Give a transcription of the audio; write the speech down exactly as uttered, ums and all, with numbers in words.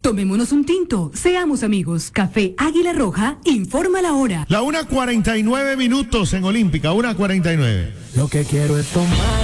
Tomémonos un tinto, seamos amigos. Café Águila Roja, informa la hora. La una cuarenta y nueve minutos en Olímpica, una cuarenta y nueve. Lo que quiero es tomar.